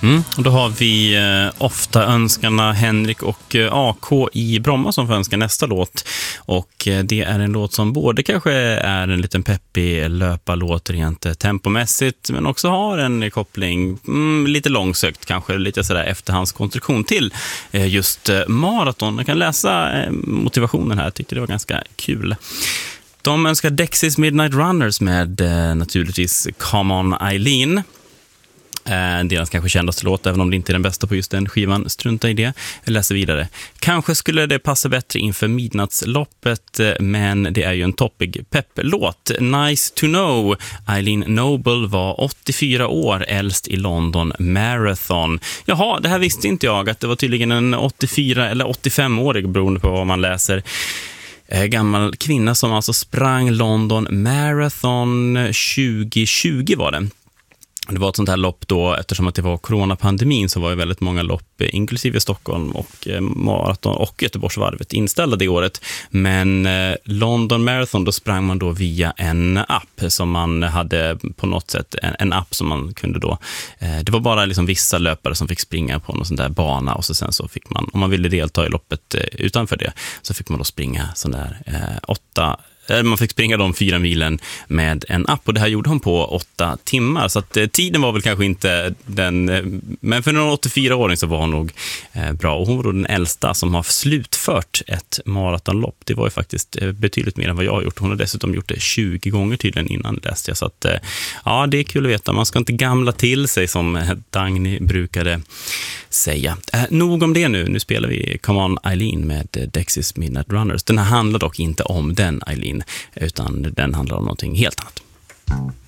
Och då har vi ofta önskarna Henrik och AK i Bromma som får önska nästa låt. Och det är en låt som både kanske är en liten peppig löparlåt rent tempomässigt, men också har en koppling lite långsökt, kanske lite sådär efterhandskonstruktion till just maraton. Jag kan läsa motivationen här, jag tyckte det var ganska kul. De önskar Dexys Midnight Runners med naturligtvis Come On Eileen. Deras kanske kändaste låt, även om det inte är den bästa på just den skivan. Strunta i det. Jag läser vidare. Kanske skulle det passa bättre inför midnattsloppet, men det är ju en toppig pepplåt. Nice to know. Eileen Noble var 84 år, äldst i London Marathon. Jaha, det här visste inte jag, att det var tydligen en 84 eller 85-årig, beroende på vad man läser, gammal kvinna som alltså sprang London Marathon 2020 var det. Det var ett sånt här lopp då, eftersom att det var coronapandemin, så var ju väldigt många lopp, inklusive Stockholm och maraton och Göteborgsvarvet, inställda det året. Men London Marathon, då sprang man då via en app som man hade på något sätt, en app som man kunde då, det var bara liksom vissa löpare som fick springa på någon sån där bana, och så sen så fick man, om man ville delta i loppet utanför det, så fick man då springa sån där man fick springa de 4 milen med en app, och det här gjorde hon på 8 timmar. Så att tiden var väl kanske inte den, men för en 84-åring så var hon nog bra. Och hon var då den äldsta som har slutfört ett maratonlopp. Det var ju faktiskt betydligt mer än vad jag har gjort. Hon har dessutom gjort det 20 gånger tydligen innan, läste jag. Så att ja, det är kul att veta. Man ska inte gamla till sig, som Dagny brukade säga. Nog om det nu. Nu spelar vi Come On Eileen med Dexys Midnight Runners. Den här handlar dock inte om den Eileen, utan den handlar om någonting helt annat.